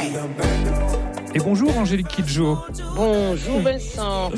Et bonjour Angélique Kidjo. Bonjour Vincent.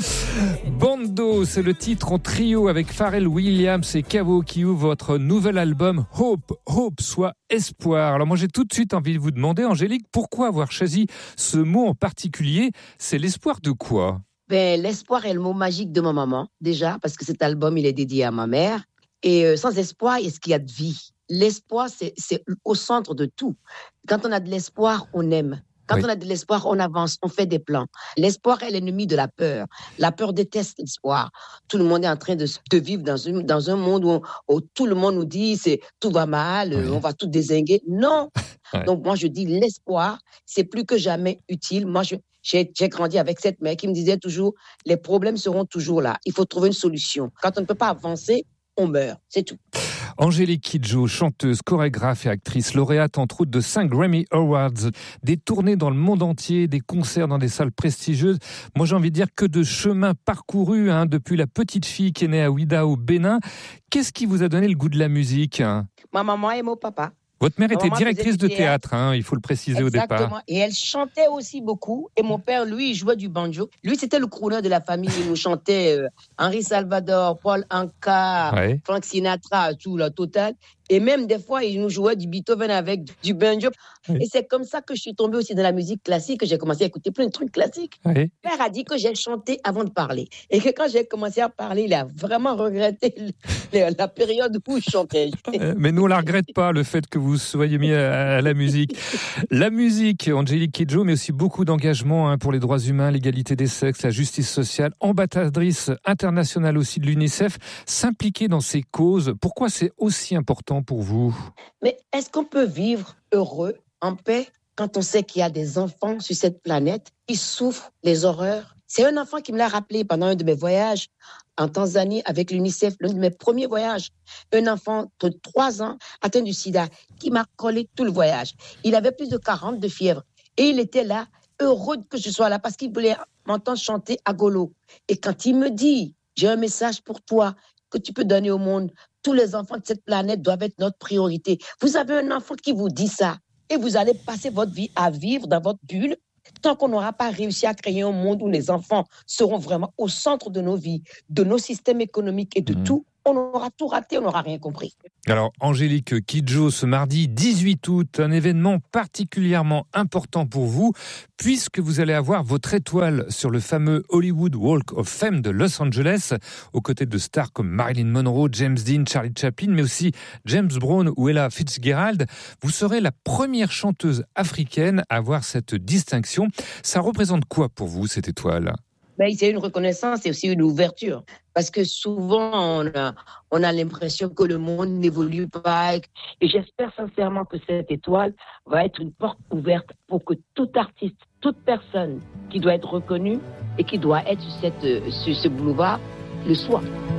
Bando, c'est le titre en trio avec Pharrell Williams et Cavo qui ouvre votre nouvel album Hope, soit espoir. Alors moi j'ai tout de suite envie de vous demander, Angélique, pourquoi avoir choisi ce mot en particulier? C'est l'espoir de quoi? L'espoir est le mot magique de ma maman, déjà, parce que cet album, il est dédié à ma mère. Et sans espoir, est-ce qu'il y a de vie? L'espoir, c'est au centre de tout. Quand on a de l'espoir, on aime. Quand on a de l'espoir, on avance, on fait des plans. L'espoir est l'ennemi de la peur. La peur déteste l'espoir. Tout le monde est en train de vivre dans un monde où tout le monde nous dit tout va mal, on va tout dézinguer. Non. Donc moi, je dis l'espoir, c'est plus que jamais utile. Moi, j'ai grandi avec cette mère qui me disait toujours, les problèmes seront toujours là. Il faut trouver une solution. Quand on ne peut pas avancer, on meurt. C'est tout. Angélique Kidjo, chanteuse, chorégraphe et actrice, lauréate entre autres de 5 Grammy Awards, des tournées dans le monde entier, des concerts dans des salles prestigieuses. Moi, j'ai envie de dire que de chemin parcouru depuis la petite fille qui est née à Ouidah au Bénin. Qu'est-ce qui vous a donné le goût de la musique? Ma maman et mon papa. Votre mère était directrice de théâtre, il faut le préciser. Exactement. Au départ. Et elle chantait aussi beaucoup. Et mon père, lui, il jouait du banjo. Lui, c'était le crooner de la famille. Il nous chantait Henri Salvador, Paul Anka, Frank Sinatra, tout, la totale. Et même des fois, il nous jouait du Beethoven avec du banjo. Et c'est comme ça que je suis tombée aussi dans la musique classique, que j'ai commencé à écouter plein de trucs classiques. Mon père a dit que j'ai chanté avant de parler. Et que quand j'ai commencé à parler, il a vraiment regretté la période où je chantais. Mais nous, on ne la regrette pas, le fait que vous soyez mis à la musique. La musique, Angélique Kidjo, mais aussi beaucoup d'engagement pour les droits humains, l'égalité des sexes, la justice sociale, ambassadrice internationale aussi de l'UNICEF, s'impliquer dans ces causes. Pourquoi c'est aussi important pour vous? Mais est-ce qu'on peut vivre heureux, en paix, quand on sait qu'il y a des enfants sur cette planète qui souffrent les horreurs? C'est un enfant qui me l'a rappelé pendant un de mes voyages en Tanzanie avec l'UNICEF, l'un de mes premiers voyages. Un enfant de 3 ans atteint du sida qui m'a collé tout le voyage. Il avait plus de 40 de fièvre et il était là, heureux que je sois là parce qu'il voulait m'entendre chanter à Golo. Et quand il me dit, j'ai un message pour toi que tu peux donner au monde, tous les enfants de cette planète doivent être notre priorité. Vous avez un enfant qui vous dit ça et vous allez passer votre vie à vivre dans votre bulle tant qu'on n'aura pas réussi à créer un monde où les enfants seront vraiment au centre de nos vies, de nos systèmes économiques et de tout. On aura tout raté, on n'aura rien compris. Alors, Angélique Kidjo, ce mardi 18 août, un événement particulièrement important pour vous, puisque vous allez avoir votre étoile sur le fameux Hollywood Walk of Fame de Los Angeles, aux côtés de stars comme Marilyn Monroe, James Dean, Charlie Chaplin, mais aussi James Brown ou Ella Fitzgerald. Vous serez la première chanteuse africaine à avoir cette distinction. Ça représente quoi pour vous, cette étoile ? C'est une reconnaissance et aussi une ouverture. Parce que souvent, on a l'impression que le monde n'évolue pas. Et j'espère sincèrement que cette étoile va être une porte ouverte pour que tout artiste, toute personne qui doit être reconnue et qui doit être sur ce boulevard le soit.